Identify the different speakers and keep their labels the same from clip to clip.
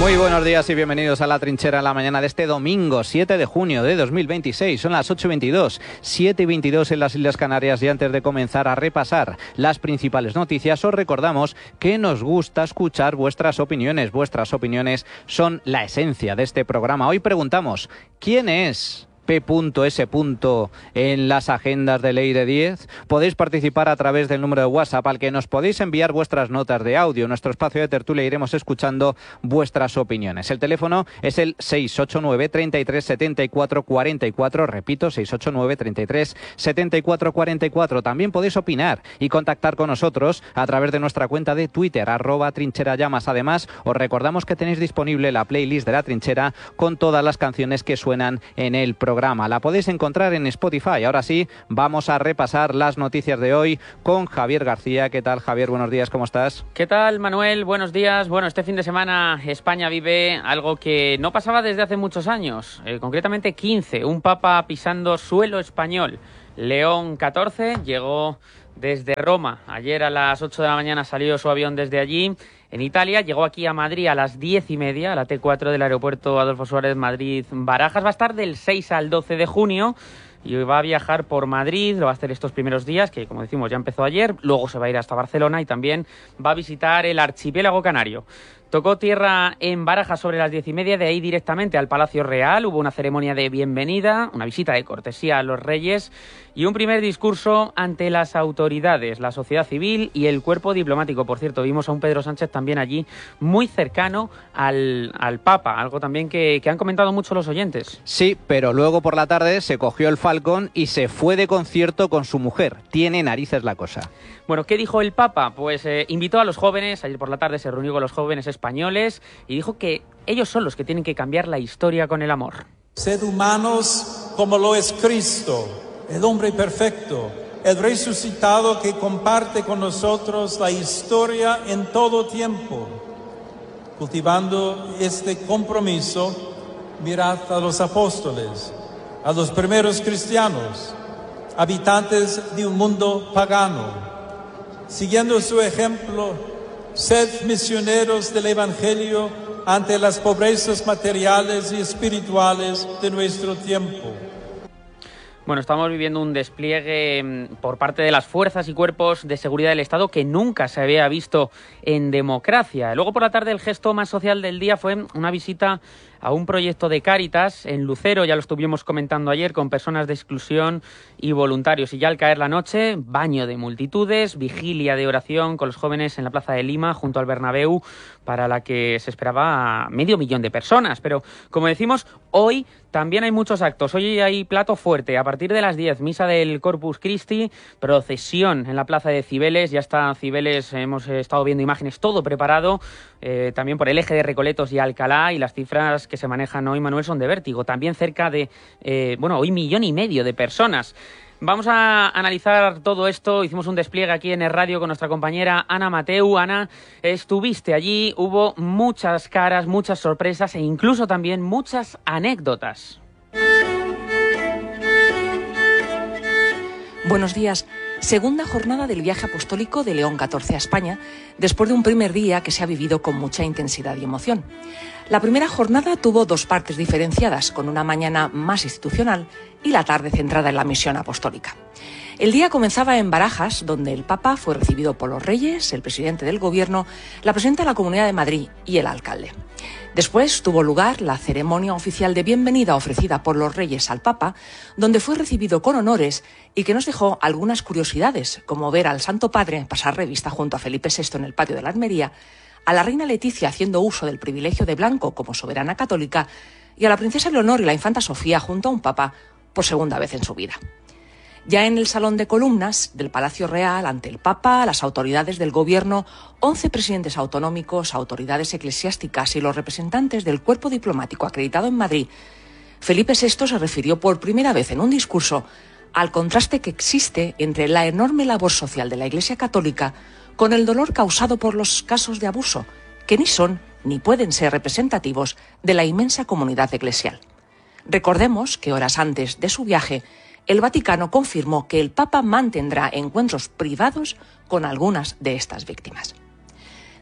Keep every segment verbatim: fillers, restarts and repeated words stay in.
Speaker 1: Muy buenos días y bienvenidos a La Trinchera en la mañana de este domingo siete de junio de dos mil veintiséis. Son las ocho y veintidós, siete y veintidós en las Islas Canarias, y antes de comenzar a repasar las principales noticias os recordamos que nos gusta escuchar vuestras opiniones. Vuestras opiniones son la esencia de este programa. Hoy preguntamos, ¿quién es P S en las agendas de Leire diez? Podéis participar a través del número de WhatsApp al que nos podéis enviar vuestras notas de audio. En nuestro espacio de tertulia iremos escuchando vuestras opiniones. El teléfono es el seis ocho nueve, treinta y tres, setenta y cuatro, cuarenta y cuatro. Repito, seis ocho nueve, treinta y tres, setenta y cuatro, cuarenta y cuatro. También podéis opinar y contactar con nosotros a través de nuestra cuenta de Twitter, arroba trincherallamas. Además, os recordamos que tenéis disponible la playlist de La Trinchera con todas las canciones que suenan en el programa. Programa. La podéis encontrar en Spotify. Ahora sí, vamos a repasar las noticias de hoy con Javier García. ¿Qué tal, Javier? Buenos días, ¿cómo estás?
Speaker 2: ¿Qué tal, Manuel? Buenos días. Bueno, este fin de semana España vive algo que no pasaba desde hace muchos años, eh, concretamente quince, un papa pisando suelo español. León catorce llegó desde Roma. Ayer a las ocho de la mañana salió su avión desde allí, en Italia. Llegó aquí a Madrid a las diez y media, a la T cuatro del aeropuerto Adolfo Suárez Madrid-Barajas. Va a estar del seis al doce de junio y va a viajar por Madrid. Lo va a hacer estos primeros días, que como decimos ya empezó ayer. Luego se va a ir hasta Barcelona y también va a visitar el archipiélago canario. Tocó tierra en Barajas sobre las diez y media, de ahí directamente al Palacio Real. Hubo una ceremonia de bienvenida, una visita de cortesía a los reyes y un primer discurso ante las autoridades, la sociedad civil y el cuerpo diplomático. Por cierto, vimos a un Pedro Sánchez también allí muy cercano al, al Papa, algo también que, que han comentado mucho los oyentes.
Speaker 1: Sí, pero luego por la tarde se cogió el Falcon y se fue de concierto con su mujer. Tiene narices la cosa.
Speaker 2: Bueno, ¿qué dijo el Papa? Pues eh, invitó a los jóvenes, ayer por la tarde se reunió con los jóvenes españoles y dijo que ellos son los que tienen que cambiar la historia con el amor.
Speaker 3: Sed humanos como lo es Cristo, el hombre perfecto, el resucitado que comparte con nosotros la historia en todo tiempo. Cultivando este compromiso, mirad a los apóstoles, a los primeros cristianos, habitantes de un mundo pagano. Siguiendo su ejemplo, sed misioneros del Evangelio ante las pobrezas materiales y espirituales de nuestro tiempo.
Speaker 2: Bueno, estamos viviendo un despliegue por parte de las fuerzas y cuerpos de seguridad del Estado que nunca se había visto en democracia. Luego por la tarde el gesto más social del día fue una visita a un proyecto de Cáritas en Lucero, ya lo estuvimos comentando ayer, con personas de exclusión y voluntarios. Y ya al caer la noche, baño de multitudes, vigilia de oración con los jóvenes en la Plaza de Lima, junto al Bernabéu, para la que se esperaba medio millón de personas. Pero, como decimos, hoy también hay muchos actos. Hoy hay plato fuerte. A partir de las diez, misa del Corpus Christi, procesión en la Plaza de Cibeles. Ya está Cibeles, hemos estado viendo imágenes, todo preparado, eh, también por el eje de Recoletos y Alcalá, y las cifras que se manejan hoy, Manuel, son de vértigo. También cerca de, eh, bueno, hoy millón y medio de personas. Vamos a analizar todo esto. Hicimos un despliegue aquí en el radio con nuestra compañera Ana Mateu. Ana, estuviste allí, hubo muchas caras, muchas sorpresas e incluso también muchas anécdotas.
Speaker 4: Buenos días. Segunda jornada del viaje apostólico de León catorce a España, después de un primer día que se ha vivido con mucha intensidad y emoción. La primera jornada tuvo dos partes diferenciadas, con una mañana más institucional y la tarde centrada en la misión apostólica. El día comenzaba en Barajas, donde el Papa fue recibido por los reyes, el presidente del Gobierno, la presidenta de la Comunidad de Madrid y el alcalde. Después tuvo lugar la ceremonia oficial de bienvenida ofrecida por los reyes al Papa, donde fue recibido con honores y que nos dejó algunas curiosidades, como ver al Santo Padre pasar revista junto a Felipe sexto en el patio de la Almería, a la reina Leticia haciendo uso del privilegio de blanco como soberana católica y a la princesa Leonor y la infanta Sofía junto a un Papa por segunda vez en su vida. Ya en el salón de columnas del Palacio Real, ante el Papa, las autoridades del Gobierno, once presidentes autonómicos, autoridades eclesiásticas y los representantes del cuerpo diplomático acreditado en Madrid, Felipe sexto se refirió por primera vez en un discurso al contraste que existe entre la enorme labor social de la Iglesia Católica con el dolor causado por los casos de abuso, que ni son ni pueden ser representativos de la inmensa comunidad eclesial. Recordemos que horas antes de su viaje, el Vaticano confirmó que el Papa mantendrá encuentros privados con algunas de estas víctimas.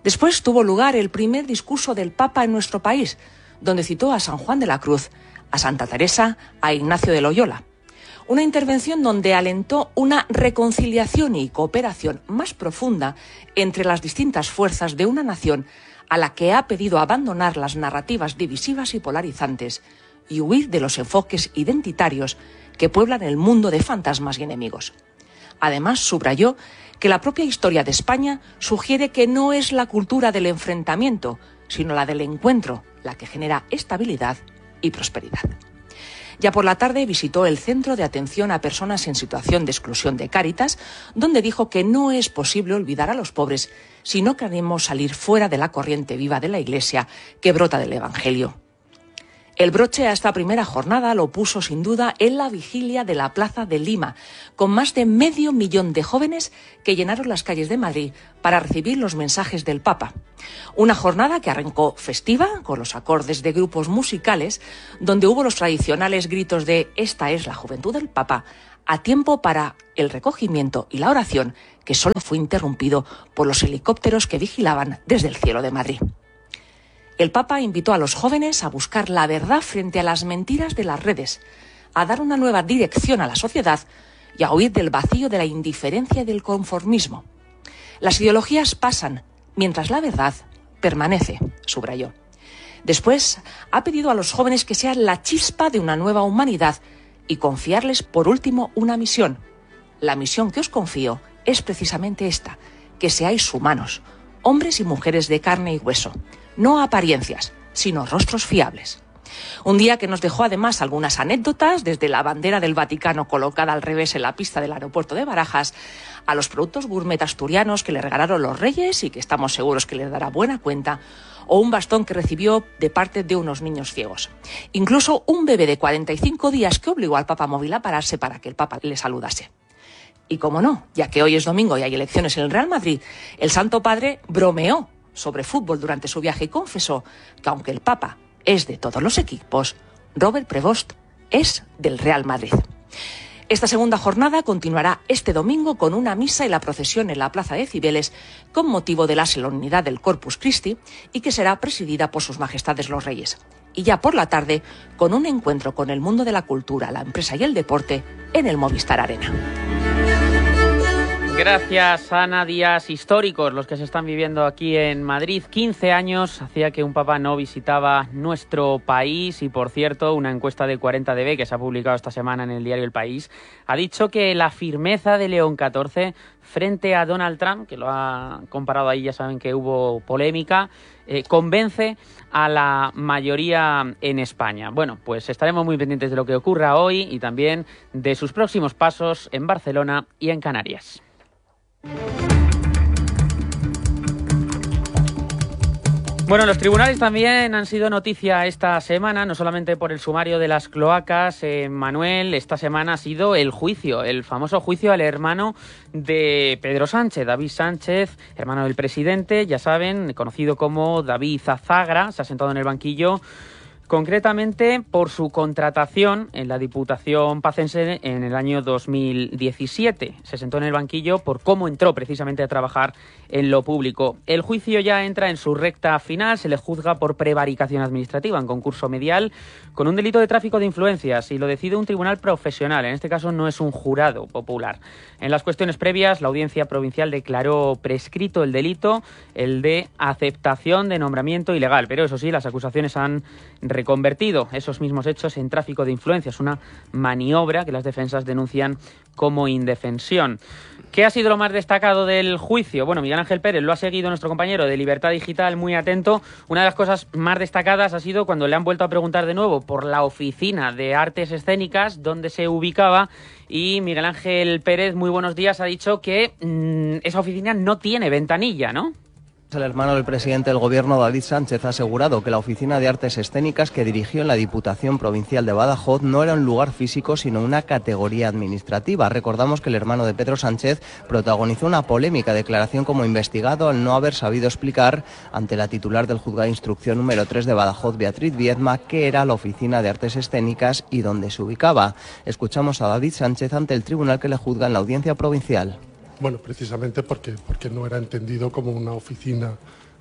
Speaker 4: Después tuvo lugar el primer discurso del Papa en nuestro país, donde citó a San Juan de la Cruz, a Santa Teresa, a Ignacio de Loyola. Una intervención donde alentó una reconciliación y cooperación más profunda entre las distintas fuerzas de una nación a la que ha pedido abandonar las narrativas divisivas y polarizantes y huir de los enfoques identitarios que pueblan el mundo de fantasmas y enemigos. Además, subrayó que la propia historia de España sugiere que no es la cultura del enfrentamiento, sino la del encuentro, la que genera estabilidad y prosperidad. Ya por la tarde visitó el Centro de Atención a Personas en Situación de Exclusión de Cáritas, donde dijo que no es posible olvidar a los pobres si no queremos salir fuera de la corriente viva de la Iglesia que brota del Evangelio. El broche a esta primera jornada lo puso sin duda en la vigilia de la Plaza de Lima, con más de medio millón de jóvenes que llenaron las calles de Madrid para recibir los mensajes del Papa. Una jornada que arrancó festiva, con los acordes de grupos musicales, donde hubo los tradicionales gritos de «Esta es la juventud del Papa», a tiempo para el recogimiento y la oración, que solo fue interrumpido por los helicópteros que vigilaban desde el cielo de Madrid. El Papa invitó a los jóvenes a buscar la verdad frente a las mentiras de las redes, a dar una nueva dirección a la sociedad y a huir del vacío de la indiferencia y del conformismo. Las ideologías pasan, mientras la verdad permanece, subrayó. Después, ha pedido a los jóvenes que sean la chispa de una nueva humanidad y confiarles, por último, una misión. La misión que os confío es precisamente esta, que seáis humanos, hombres y mujeres de carne y hueso, no apariencias, sino rostros fiables. Un día que nos dejó además algunas anécdotas, desde la bandera del Vaticano colocada al revés en la pista del aeropuerto de Barajas, a los productos gourmet asturianos que le regalaron los Reyes y que estamos seguros que les dará buena cuenta, o un bastón que recibió de parte de unos niños ciegos. Incluso un bebé de cuarenta y cinco días que obligó al Papa Móvil a pararse para que el Papa le saludase. Y como no, ya que hoy es domingo y hay elecciones en el Real Madrid, el Santo Padre bromeó sobre fútbol durante su viaje y confesó que aunque el Papa es de todos los equipos, Robert Prevost es del Real Madrid. Esta segunda jornada continuará este domingo con una misa y la procesión en la Plaza de Cibeles con motivo de la solemnidad del Corpus Christi y que será presidida por sus majestades los Reyes. Y ya por la tarde con un encuentro con el mundo de la cultura, la empresa y el deporte en el Movistar Arena.
Speaker 2: Gracias, Ana. Días históricos los que se están viviendo aquí en Madrid. quince años hacía que un papa no visitaba nuestro país y, por cierto, una encuesta de cuarenta D B que se ha publicado esta semana en el diario El País ha dicho que la firmeza de León catorce frente a Donald Trump, que lo ha comparado ahí, ya saben que hubo polémica, eh, convence a la mayoría en España. Bueno, pues estaremos muy pendientes de lo que ocurra hoy y también de sus próximos pasos en Barcelona y en Canarias. Bueno, los tribunales también han sido noticia esta semana, no solamente por el sumario de las cloacas. Eh, Manuel, esta semana ha sido el juicio, el famoso juicio al hermano de Pedro Sánchez, David Sánchez, hermano del presidente, ya saben, conocido como David Azagra, se ha sentado en el banquillo concretamente por su contratación en la Diputación Pacense en el año dos mil diecisiete. Se sentó en el banquillo por cómo entró precisamente a trabajar en lo público. El juicio ya entra en su recta final, se le juzga por prevaricación administrativa en concurso medial con un delito de tráfico de influencias y lo decide un tribunal profesional, en este caso no es un jurado popular. En las cuestiones previas, la Audiencia Provincial declaró prescrito el delito, el de aceptación de nombramiento ilegal, pero eso sí, las acusaciones han reconvertido esos mismos hechos en tráfico de influencias, una maniobra que las defensas denuncian como indefensión. ¿Qué ha sido lo más destacado del juicio? Bueno, Miguel Ángel Pérez lo ha seguido, nuestro compañero de Libertad Digital, muy atento. Una de las cosas más destacadas ha sido cuando le han vuelto a preguntar de nuevo por la Oficina de Artes Escénicas, dónde se ubicaba, y Miguel Ángel Pérez, muy buenos días, ha dicho que mmm, esa oficina no tiene ventanilla, ¿no?
Speaker 5: El hermano del presidente del Gobierno, David Sánchez, ha asegurado que la Oficina de Artes Escénicas que dirigió en la Diputación Provincial de Badajoz no era un lugar físico, sino una categoría administrativa. Recordamos que el hermano de Pedro Sánchez protagonizó una polémica declaración como investigado al no haber sabido explicar ante la titular del Juzgado de Instrucción número tres de Badajoz, Beatriz Viedma, qué era la Oficina de Artes Escénicas y dónde se ubicaba. Escuchamos a David Sánchez ante el tribunal que le juzga en la Audiencia Provincial.
Speaker 6: Bueno, precisamente porque, porque no era entendido como una oficina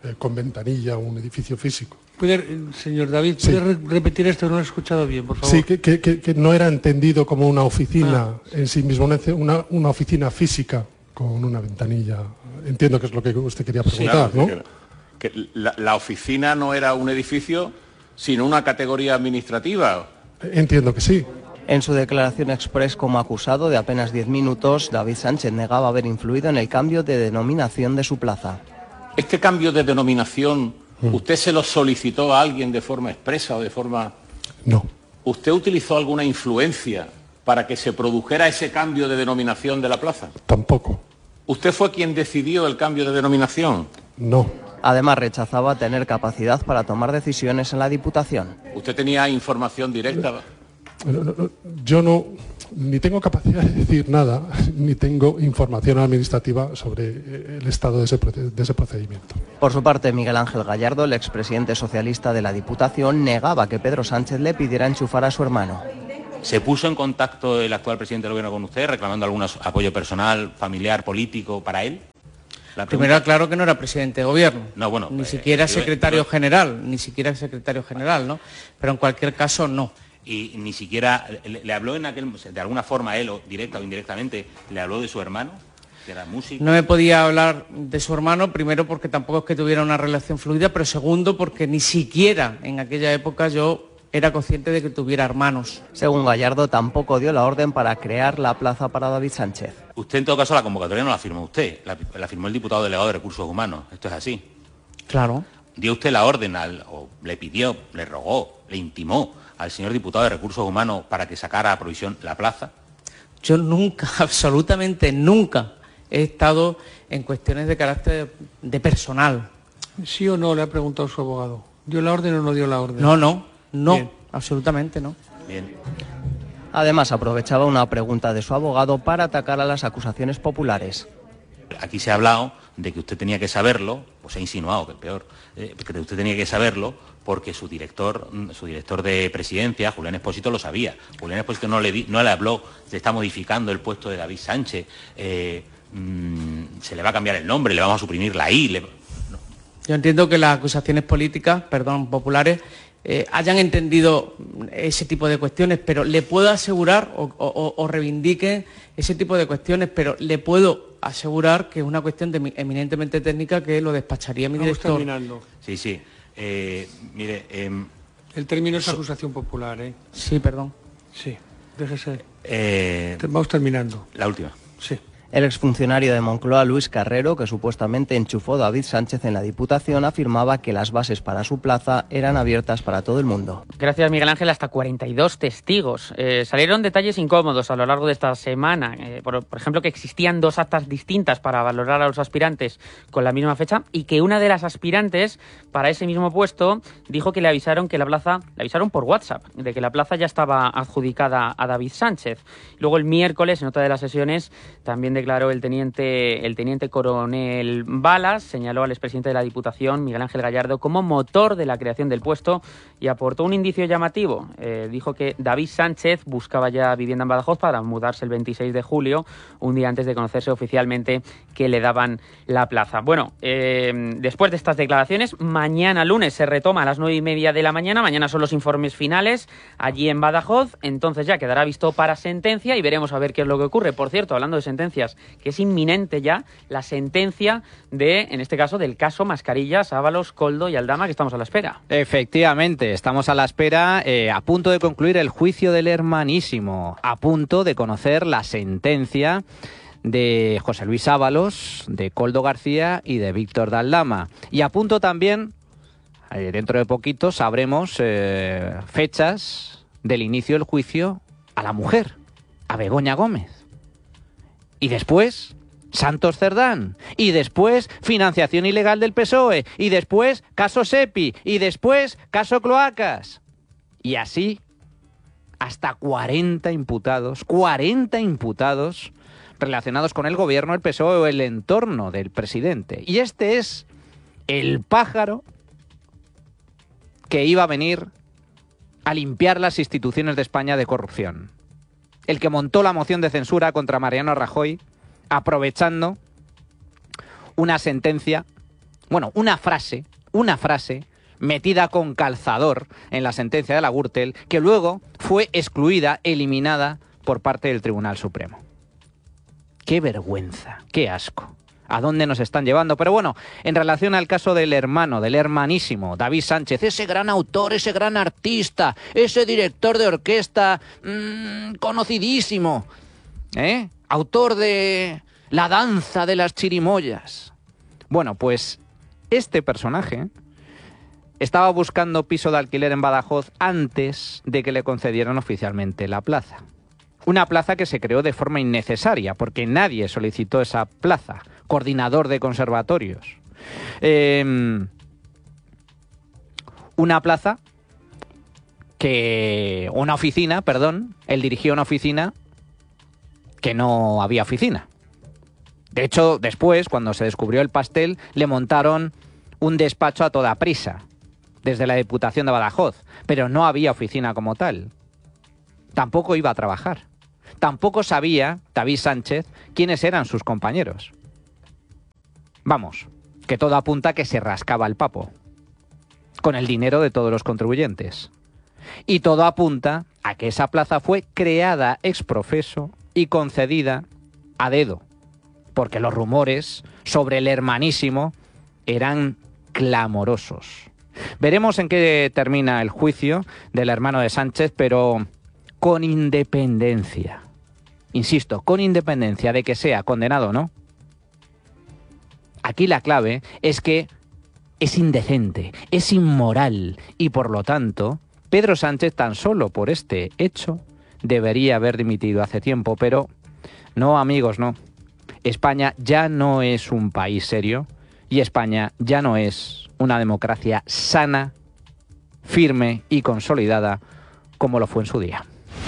Speaker 6: eh, con ventanilla, un edificio físico.
Speaker 7: ¿Puede, señor David, ¿puede sí. re repetir esto? No lo he escuchado bien, por favor.
Speaker 6: Sí, que, que, que no era entendido como una oficina ah. en sí mismo, una, una oficina física con una ventanilla. Entiendo que es lo que usted quería preguntar, sí, claro,
Speaker 8: ¿no? Que, que la, la oficina no era un edificio, sino una categoría administrativa.
Speaker 6: Entiendo que sí.
Speaker 5: En su declaración express como acusado de apenas diez minutos, David Sánchez negaba haber influido en el cambio de denominación de su plaza.
Speaker 8: ¿Este cambio de denominación mm. usted se lo solicitó a alguien de forma expresa o de forma...?
Speaker 6: No.
Speaker 8: ¿Usted utilizó alguna influencia para que se produjera ese cambio de denominación de la plaza?
Speaker 6: Tampoco.
Speaker 8: ¿Usted fue quien decidió el cambio de denominación?
Speaker 6: No.
Speaker 5: Además, rechazaba tener capacidad para tomar decisiones en la Diputación.
Speaker 8: ¿Usted tenía información directa?
Speaker 6: No, no, no, yo no, ni tengo capacidad de decir nada, ni tengo información administrativa sobre el estado de ese, de ese procedimiento.
Speaker 5: Por su parte, Miguel Ángel Gallardo, el expresidente socialista de la Diputación, negaba que Pedro Sánchez le pidiera enchufar a su hermano.
Speaker 9: ¿Se puso en contacto el actual presidente del Gobierno con usted, reclamando algún apoyo personal, familiar, político para él?
Speaker 10: Primero aclaro que no era presidente de Gobierno,
Speaker 9: no, bueno,
Speaker 10: ni
Speaker 9: eh,
Speaker 10: siquiera
Speaker 9: yo,
Speaker 10: secretario
Speaker 9: yo...
Speaker 10: general, ni siquiera secretario general, ¿no? Pero en cualquier caso, no.
Speaker 9: Y ni siquiera, ¿le, le habló en aquel, de alguna forma él, o directa o indirectamente, le habló de su hermano, que era músico?
Speaker 10: No me podía hablar de su hermano, primero porque tampoco es que tuviera una relación fluida, pero segundo porque ni siquiera en aquella época yo era consciente de que tuviera hermanos.
Speaker 5: Según Gallardo, tampoco dio la orden para crear la plaza para David Sánchez.
Speaker 9: Usted, en todo caso, la convocatoria no la firmó usted, la, la firmó el diputado delegado de Recursos Humanos. ¿Esto es así?
Speaker 10: Claro.
Speaker 9: ¿Dio usted la orden, al, o le pidió, le rogó, le intimó al señor diputado de Recursos Humanos para que sacara a provisión la plaza?
Speaker 10: Yo nunca, absolutamente nunca, he estado en cuestiones de carácter de personal.
Speaker 7: ¿Sí o no? Le ha preguntado su abogado. ¿Dio la orden o no dio la orden?
Speaker 10: No, no, no, Bien. absolutamente no.
Speaker 9: Bien.
Speaker 5: Además, aprovechaba una pregunta de su abogado para atacar a las acusaciones populares.
Speaker 9: Aquí se ha hablado de que usted tenía que saberlo, o se ha insinuado, que es peor, eh, que usted tenía que saberlo porque su director, su director de presidencia, Julián Expósito, lo sabía. Julián Expósito no le, di, no le habló, se está modificando el puesto de David Sánchez, eh, mmm, se le va a cambiar el nombre, le vamos a suprimir la I. Le... No.
Speaker 10: Yo entiendo que las acusaciones políticas, perdón, populares, eh, hayan entendido ese tipo de cuestiones, pero le puedo asegurar, o, o, o reivindiquen ese tipo de cuestiones, pero le puedo asegurar que es una cuestión de, eminentemente técnica que lo despacharía mi
Speaker 7: Vamos
Speaker 10: director.
Speaker 7: Terminando.
Speaker 9: Sí, sí. Eh, mire, eh,
Speaker 7: el término es acusación popular, ¿eh?
Speaker 10: Sí, perdón.
Speaker 7: Sí, déjese.
Speaker 9: Eh,
Speaker 7: Vamos terminando.
Speaker 9: La última.
Speaker 7: Sí.
Speaker 5: El exfuncionario de Moncloa, Luis Carrero, que supuestamente enchufó a David Sánchez en la Diputación, afirmaba que las bases para su plaza eran abiertas para todo el mundo.
Speaker 2: Gracias, Miguel Ángel. Hasta cuarenta y dos testigos. Eh, salieron detalles incómodos a lo largo de esta semana. Eh, por, por ejemplo, que existían dos actas distintas para valorar a los aspirantes con la misma fecha y que una de las aspirantes para ese mismo puesto dijo que le avisaron que la plaza, le avisaron por WhatsApp, de que la plaza ya estaba adjudicada a David Sánchez. Luego el miércoles, en otra de las sesiones, también declaró el teniente, el teniente coronel Balas, señaló al expresidente de la Diputación, Miguel Ángel Gallardo, como motor de la creación del puesto y aportó un indicio llamativo. Eh, dijo que David Sánchez buscaba ya vivienda en Badajoz para mudarse el veintiséis de julio, un día antes de conocerse oficialmente que le daban la plaza. Bueno, eh, después de estas declaraciones, mañana lunes se retoma a las nueve y media de la mañana. Mañana son los informes finales allí en Badajoz. Entonces ya quedará visto para sentencia y veremos a ver qué es lo que ocurre. Por cierto, hablando de sentencias, que es inminente ya la sentencia de, en este caso, del caso Mascarillas, Ábalos, Koldo y Aldama, que estamos a la espera.
Speaker 1: Efectivamente, estamos a la espera, eh, a punto de concluir el juicio del hermanísimo, a punto de conocer la sentencia de José Luis Ábalos, de Koldo García y de Víctor de Aldama. Y a punto también, eh, dentro de poquito, sabremos eh, fechas del inicio del juicio a la mujer, a Begoña Gómez. Y después, Santos Cerdán. Y después, financiación ilegal del P S O E. Y después, caso Sepi. Y después, caso Cloacas. Y así, hasta cuarenta imputados, cuarenta imputados relacionados con el gobierno, el P S O E o el entorno del presidente. Y este es el pájaro que iba a venir a limpiar las instituciones de España de corrupción. El que montó la moción de censura contra Mariano Rajoy, aprovechando una sentencia Bueno, una frase, una frase metida con calzador en la sentencia de la Gürtel, que luego fue excluida, eliminada por parte del Tribunal Supremo. ¡Qué vergüenza! ¡Qué asco! ¿A dónde nos están llevando? Pero bueno, en relación al caso del hermano, del hermanísimo, David Sánchez, ese gran autor, ese gran artista, ese director de orquesta mmm, conocidísimo, ¿eh? Autor de La danza de las chirimoyas. Bueno, pues este personaje estaba buscando piso de alquiler en Badajoz antes de que le concedieran oficialmente la plaza. Una plaza que se creó de forma innecesaria, porque nadie solicitó esa plaza. Coordinador de conservatorios. Eh, una plaza que... Una oficina, perdón. Él dirigía una oficina que no había oficina. De hecho, después, cuando se descubrió el pastel, le montaron un despacho a toda prisa, desde la Diputación de Badajoz. Pero no había oficina como tal. Tampoco iba a trabajar. Tampoco sabía David Sánchez quiénes eran sus compañeros. Vamos, que todo apunta a que se rascaba el papo, con el dinero de todos los contribuyentes. Y todo apunta a que esa plaza fue creada ex profeso y concedida a dedo, porque los rumores sobre el hermanísimo eran clamorosos. Veremos en qué termina el juicio del hermano de Sánchez, pero con independencia, insisto, con independencia de que sea condenado o no. Aquí la clave es que es indecente, es inmoral y por lo tanto Pedro Sánchez tan solo por este hecho debería haber dimitido hace tiempo, pero no, amigos, no. España ya no es un país serio y España ya no es una democracia sana, firme y consolidada como lo fue en su día.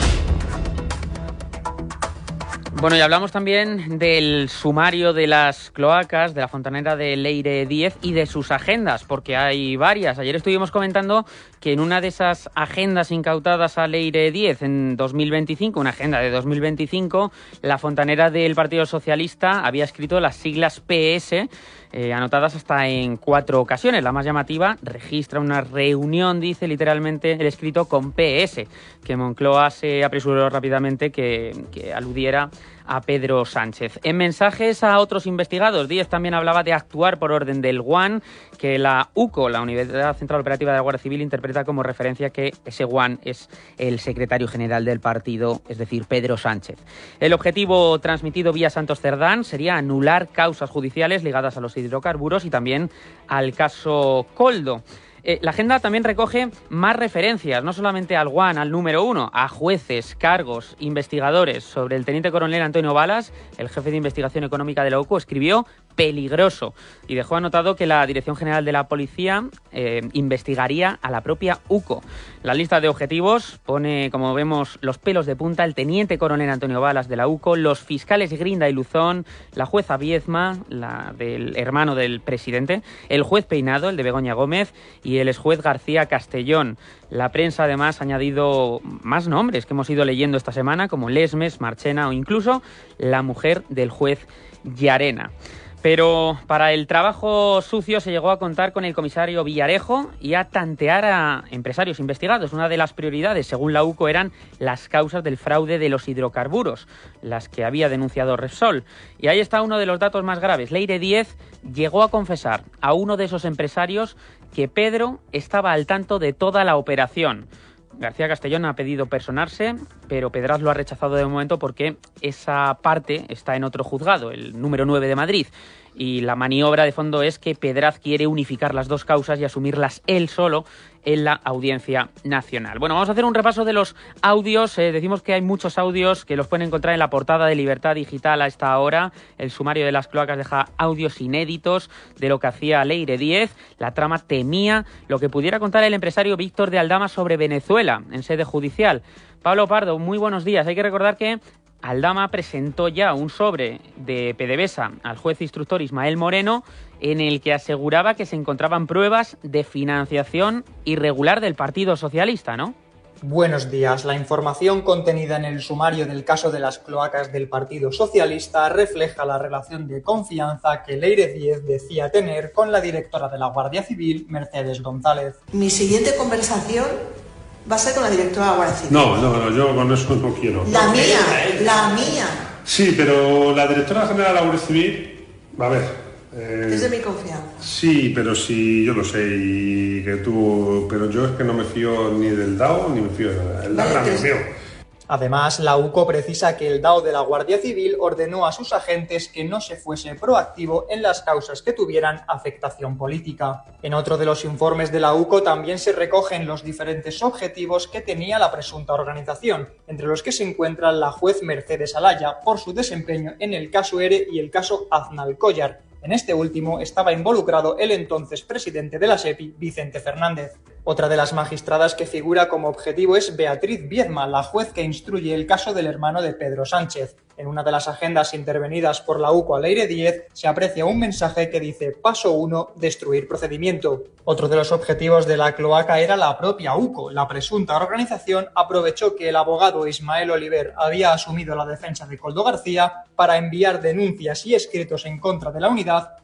Speaker 2: Bueno, y hablamos también del sumario de las cloacas de la fontanera de Leire diez y de sus agendas, porque hay varias. Ayer estuvimos comentando que en una de esas agendas incautadas a Leire diez en dos mil veinticinco, una agenda de dos mil veinticinco, la fontanera del Partido Socialista había escrito las siglas P S, eh, anotadas hasta en cuatro ocasiones. La más llamativa registra una reunión, dice literalmente el escrito, con P S, que Moncloa se apresuró rápidamente que, que aludiera a Pedro Sánchez. En mensajes a otros investigados, Díez también hablaba de actuar por orden del U A N, que la U C O, la Unidad Central Operativa de la Guardia Civil, interpreta como referencia que ese U A N es el secretario general del partido, es decir, Pedro Sánchez. El objetivo transmitido vía Santos Cerdán sería anular causas judiciales ligadas a los hidrocarburos y también al caso Koldo. Eh, la agenda también recoge más referencias, no solamente al U A N, al número uno, a jueces, cargos, investigadores. Sobre el teniente coronel Antonio Balas, el jefe de investigación económica de la U C O, escribió peligroso y dejó anotado que la Dirección General de la Policía eh, investigaría a la propia U C O. La lista de objetivos pone, como vemos, los pelos de punta el teniente coronel Antonio Balas de la U C O, los fiscales Grinda y Luzón, la jueza Viezma, la del hermano del presidente, el juez Peinado, el de Begoña Gómez, y el exjuez García Castellón. La prensa además ha añadido más nombres que hemos ido leyendo esta semana, como Lesmes, Marchena o incluso la mujer del juez Llarena. Pero para el trabajo sucio se llegó a contar con el comisario Villarejo y a tantear a empresarios investigados. Una de las prioridades, según la U C O, eran las causas del fraude de los hidrocarburos, las que había denunciado Repsol. Y ahí está uno de los datos más graves. Leire diez llegó a confesar a uno de esos empresarios que Pedro estaba al tanto de toda la operación. García Castellón ha pedido personarse, pero Pedraz lo ha rechazado de momento porque esa parte está en otro juzgado, el número nueve de Madrid. Y la maniobra de fondo es que Pedraz quiere unificar las dos causas y asumirlas él solo en la Audiencia Nacional. Bueno, vamos a hacer un repaso de los audios. Eh, decimos que hay muchos audios que los pueden encontrar en la portada de Libertad Digital a esta hora. El sumario de las cloacas deja audios inéditos de lo que hacía Leire diez. La trama temía lo que pudiera contar el empresario Víctor de Aldama sobre Venezuela en sede judicial. Pablo Pardo, muy buenos días. Hay que recordar que Aldama presentó ya un sobre de PDVSA al juez instructor Ismael Moreno en el que aseguraba que se encontraban pruebas de financiación irregular del Partido Socialista, ¿no?
Speaker 11: Buenos días. La información contenida en el sumario del caso de las cloacas del Partido Socialista refleja la relación de confianza que Leire Díez decía tener con la directora de la Guardia Civil, Mercedes González.
Speaker 12: Mi siguiente conversación va a ser con la directora de la Guardia Civil.
Speaker 13: No, no, no, yo con eso no quiero.
Speaker 12: La mía, la mía.
Speaker 13: Sí, pero la directora general de la Guardia Civil, a ver... Eh,
Speaker 12: es de mi confianza.
Speaker 13: Sí, pero sí, yo lo sé, y que tú... Pero yo es que no me fío ni del D A O ni me fío de nada. El D A O era amigo mío.
Speaker 11: Además, la U C O precisa que el D A O de la Guardia Civil ordenó a sus agentes que no se fuese proactivo en las causas que tuvieran afectación política. En otro de los informes de la U C O también se recogen los diferentes objetivos que tenía la presunta organización, entre los que se encuentran la juez Mercedes Alaya por su desempeño en el caso ERE y el caso Aznalcóllar. En este último estaba involucrado el entonces presidente de la SEPI, Vicente Fernández. Otra de las magistradas que figura como objetivo es Beatriz Viedma, la juez que instruye el caso del hermano de Pedro Sánchez. En una de las agendas intervenidas por la U C O a Leire Díez se aprecia un mensaje que dice paso uno, destruir procedimiento. Otro de los objetivos de la cloaca era la propia U C O. La presunta organización aprovechó que el abogado Ismael Oliver había asumido la defensa de Koldo García para enviar denuncias y escritos en contra de la unidad